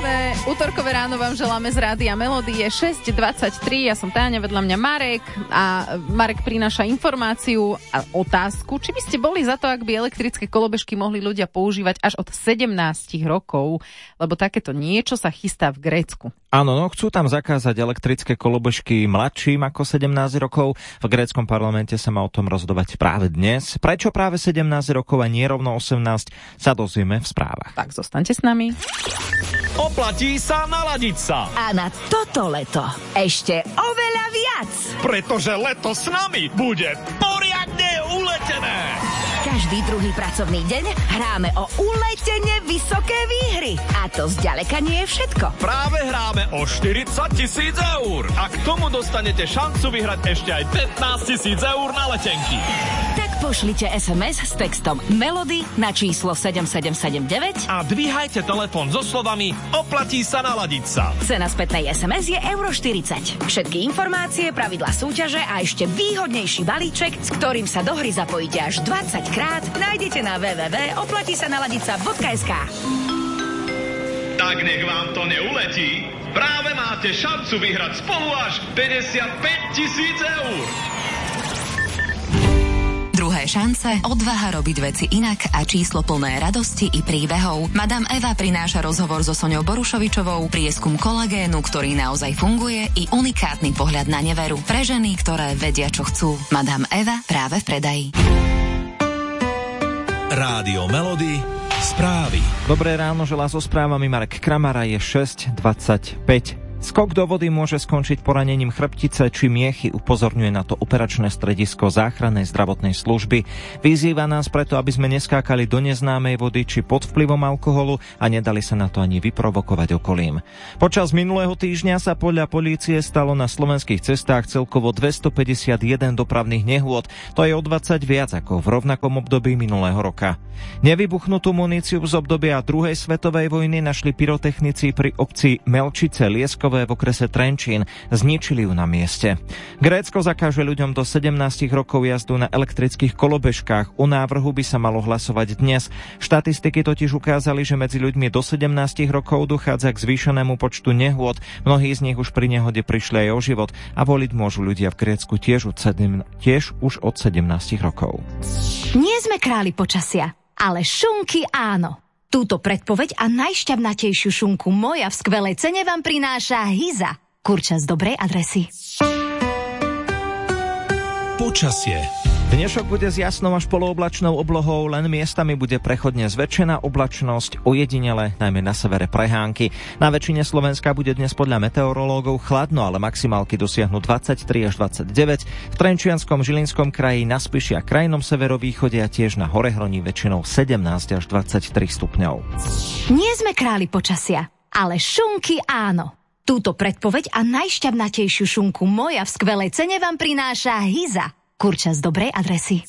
Krásne utorkové ráno vám želáme z Rádia Melody. Je 6:23, ja som Táňa, vedľa mňa Marek a Marek prináša informáciu a otázku, či by ste boli za to, ak by elektrické kolobežky mohli ľudia používať až od 17 rokov, lebo takéto niečo sa chystá v Grécku. Áno, no chcú tam zakázať elektrické kolobežky mladším ako 17 rokov. V gréckom parlamente sa má o tom rozhodovať práve dnes. Prečo práve 17 rokov a nie rovno 18 sa dozvieme v správach. Tak zostaňte s nami. Oplatí sa naladiť sa. A na toto leto ešte oveľa viac. Pretože leto s nami bude poriadne uletené. Každý druhý pracovný deň hráme o uletene vysoké výhry. A to zďaleka nie je všetko. Práve hráme o 40 000 eur. A k tomu dostanete šancu vyhrať ešte aj 15 000 eur na letenky. Tak pošlite SMS s textom Melody na číslo 7779 a dvíhajte telefón so slovami oplatí sa naladiť sa. Cena spätnej SMS je €40. Všetky informácie, pravidlá súťaže a ešte výhodnejší balíček, s ktorým sa do hry zapojíte až 20 krát, nájdete na www.oplatisanaladica.sk. Tak nech vám to neuletí. Práve máte šancu vyhrať spolu až 55 000 eur. Druhé šance, odvaha robiť veci inak a číslo plné radosti i príbehov. Madame Eva prináša rozhovor so Soňou Borušovičovou, prieskum kolagénu, ktorý naozaj funguje, i unikátny pohľad na neveru pre ženy, ktoré vedia, čo chcú. Madame Eva práve v predaji. Rádio Melody, správy. Dobré ráno, želá so správami Marek Kramara, je 6:25. Skok do vody môže skončiť poranením chrbtice či miechy, upozorňuje na to operačné stredisko záchrannej zdravotnej služby. Vyzýva nás preto, aby sme neskákali do neznámej vody či pod vplyvom alkoholu a nedali sa na to ani vyprovokovať okolím. Počas minulého týždňa sa podľa polície stalo na slovenských cestách celkovo 251 dopravných nehôd. To je o 20 viac ako v rovnakom období minulého roka. Nevybuchnutú muníciu z obdobia druhej svetovej vojny našli pyrotechnici pri obci Melčice Lieskové v okrese Trenčín. Zničili ju na mieste. Grécko zakáže ľuďom do 17 rokov jazdu na elektrických kolobežkách. O návrhu by sa malo hlasovať dnes. Štatistiky totiž ukázali, že medzi ľuďmi do 17 rokov dochádza k zvýšenému počtu nehôd. Mnohí z nich už pri nehode prišli aj o život a voliť môžu ľudia v Grécku tiež už od 17 rokov. Nie sme králi počasia, ale šunky áno. Túto predpoveď a najšťavnatejšiu šunku moja v skvelej cene vám prináša Hyza. Kurča z dobrej adresy. Počasie. Dnešok bude s jasnou až polooblačnou oblohou, len miestami bude prechodne zväčšená oblačnosť, ojedinele najmä na severe prehánky. Na väčšine Slovenska bude dnes podľa meteorológov chladno, ale maximálky dosiahnu 23 až 29. V Trenčianskom, Žilinskom kraji, na Spiši a krajnom severovýchode a tiež na Horehroní väčšinou 17 až 23 stupňov. Nie sme králi počasia, ale šunky áno. Túto predpoveď a najšťavnatejšiu šunku moja v skvelej cene vám prináša Hyza. Kurča z dobrej adresy.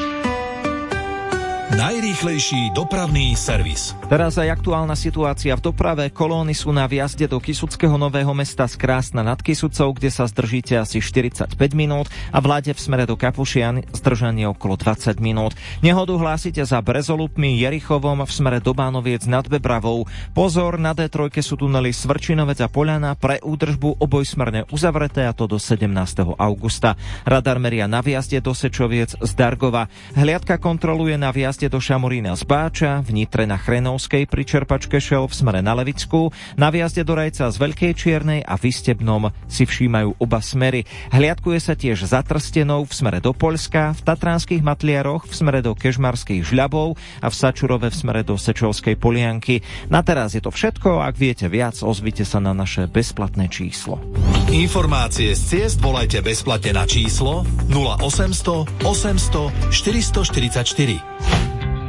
Najrýchlejší dopravný servis. Teraz aj aktuálna situácia v doprave. Kolóny sú na vjazde do Kysuckého Nového Mesta z Krásna nad Kysucou, kde sa zdržíte asi 45 minút a v Lade v smere do Kapušian zdržanie okolo 20 minút. Nehodu hlásite za Brezolupmi, Jerichovom v smere do Bánoviec nad Bebravou. Pozor, na D3 sú tunely Svrčinovec a Poľana, pre údržbu obojsmerne uzavreté, a to do 17. augusta. Radar meria na vjazde do Sečoviec z Dargova. Hliadka kontroluje na vjazde do Šamorína z Báča, v Nitre na Chrenovskej pri čerpačke Šel v smere na Levickú, na vjazde do Rajca z Veľkej Čiernej a v Istebnom si všímajú oba smery. Hliadkuje sa tiež za Trstenou v smere do Poľska, v Tatranských Matliaroch v smere do Kežmarských Žľabov a v Sačurove v smere do Sečovskej Polianky. Na teraz je to všetko, ak viete viac, ozvite sa na naše bezplatné číslo. Informácie z ciest volajte bezplatne na číslo 0800 800 444.